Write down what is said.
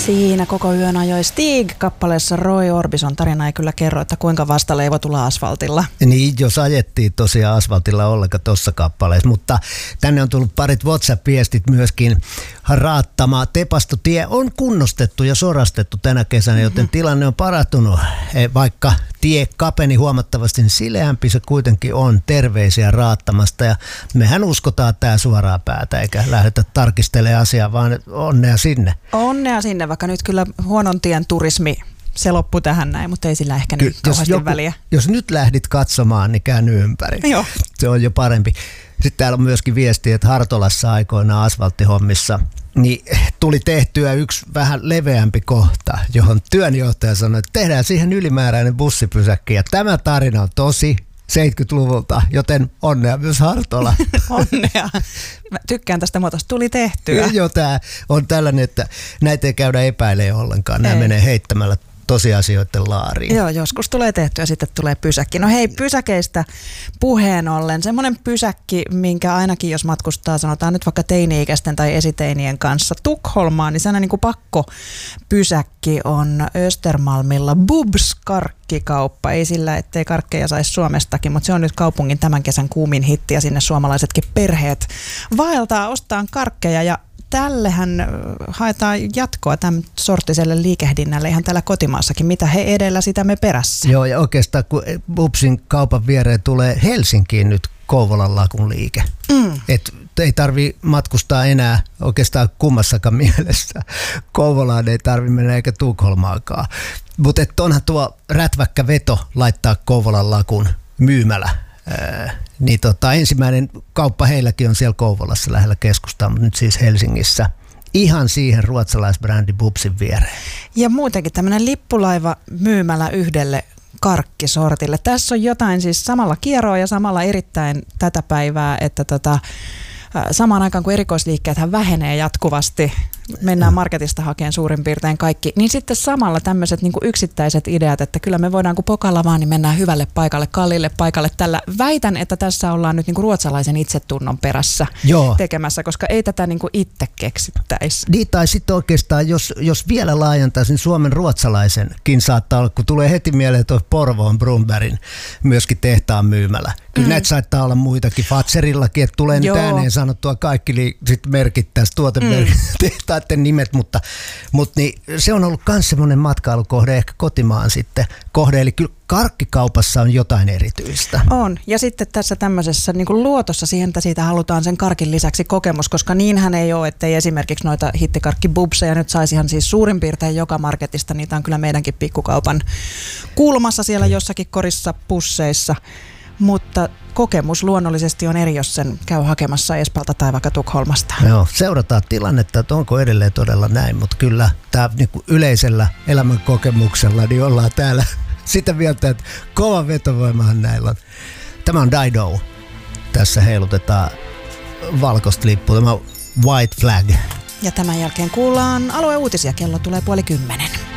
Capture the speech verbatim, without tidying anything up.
Siinä koko yön ajoi Stig-kappaleessa Roy Orbison. Tarina ei kyllä kerro, että kuinka vasta leivotulla asfaltilla. Niin, jos ajettiin tosiaan asfaltilla ollenkaan tuossa kappaleessa, mutta tänne on tullut parit WhatsApp-viestit myöskin. Raattama Tepastotie on kunnostettu ja sorastettu tänä kesänä, joten tilanne on parantunut. Vaikka tie kapeni huomattavasti, niin sileämpi se kuitenkin on. Terveisiä Raattamasta, ja mehän uskotaan tää suoraa päätä, eikä lähdetä tarkistelemaan asiaa, vaan onnea sinne. Onnea sinne, vaikka nyt kyllä huonon tien turismi, se loppui tähän näin, mutta ei sillä ehkä Ky- nyt kauheasti joku, väliä. Jos nyt lähdit katsomaan, niin käänny ympäri. Joo. Se on jo parempi. Sitten täällä on myöskin viesti, että Hartolassa aikoinaan asfalttihommissa niin tuli tehtyä yksi vähän leveämpi kohta, johon työnjohtaja sanoi, että tehdään siihen ylimääräinen bussipysäkki. Ja tämä tarina on tosi seitsemänkymmentäluvulta, joten onnea myös Hartola. Onnea. Mä tykkään tästä muotosta. Tuli tehtyä. Joo, tämä on tällainen, että näitä ei käydä epäilemään ollenkaan. Nämä ei. menee heittämällä tosiasioiden laariin. Joo, joskus tulee tehtyä ja sitten tulee pysäkki. No hei, pysäkeistä puheen ollen. Semmoinen pysäkki, minkä ainakin jos matkustaa, sanotaan nyt vaikka teini-ikäisten tai esiteinien kanssa Tukholmaan, niin sellainen niin kuin pakko pysäkki on Östermalmilla Bubs karkkikauppa. Ei sillä, ettei karkkeja saisi Suomestakin, mutta se on nyt kaupungin tämän kesän kuumin hitti ja sinne suomalaisetkin perheet vaeltaa ostaan karkkeja ja tällehän haetaan jatkoa tämän sorttiselle liikehdinnälle ihan täällä kotimaassakin. Mitä he edellä, sitä me perässä. Joo, ja oikeastaan kun Bubsin kaupan viereen tulee Helsinkiin nyt Kouvolan lakun liike. Mm. Et ei tarvi matkustaa enää oikeastaan kummassakaan mielessä. Kouvolaan ei tarvi mennä eikä Tukholmaakaan. Mutta onhan tuo rätväkkä veto laittaa Kouvolan lakun myymälä. Ää, niin tota, ensimmäinen kauppa heilläkin on siellä Kouvolassa lähellä keskustaa, mutta nyt siis Helsingissä. Ihan siihen ruotsalaisbrändi Bubsin viereen. Ja muutenkin tämmöinen lippulaiva myymälä yhdelle karkkisortille. Tässä on jotain siis samalla kierroa ja samalla erittäin tätä päivää, että tota, samaan aikaan kun erikoisliikkeethän vähenee jatkuvasti, mennään marketista hakemaan suurin piirtein kaikki, niin sitten samalla tämmöiset niin kuin yksittäiset ideat, että kyllä me voidaan kun pokalla vaan, niin mennään hyvälle paikalle, kalliille paikalle. Tällä väitän, että tässä ollaan nyt niin kuin ruotsalaisen itsetunnon perässä Joo. tekemässä, koska ei tätä niin kuin itse keksittäisi. Niin, tai sitten oikeastaan, jos, jos vielä laajentaisin Suomen ruotsalaisenkin saattaa olla, kun tulee heti mieleen tuo Porvoon Brunbergin myöskin tehtaan myymälä. Kyllä mm. näitä saattaa olla muitakin. Fatserillakin, että tulee Joo. nyt ääneen sanottua kaikki li- sit merkittäisi tuotemerkit, mm. tehtaiden nimet, mutta, mutta niin, se on ollut myös semmoinen matkailukohde, ehkä kotimaan sitten kohde, eli kyllä karkkikaupassa on jotain erityistä. On, ja sitten tässä tämmöisessä niin kuin luotossa siihen, että siitä halutaan sen karkin lisäksi kokemus, koska niinhän ei ole, ettei esimerkiksi noita hittikarkkibubseja nyt saisi ihan siis suurin piirtein joka marketista, niitä on kyllä meidänkin pikkukaupan kulmassa siellä jossakin korissa pusseissa. Mutta kokemus luonnollisesti on eri, jos sen käy hakemassa Espalta tai vaikka Tukholmasta. Joo, seurataan tilannetta, että onko edelleen todella näin, mutta kyllä tämä niinku yleisellä elämänkokemuksella niin ollaan täällä sitä mieltä, että kova vetovoimahan näillä on. Tämä on Dido. Tässä heilutetaan valkoista lippua, tämä on White Flag. Ja tämän jälkeen kuullaan alueuutisia, kello tulee puoli kymmenen.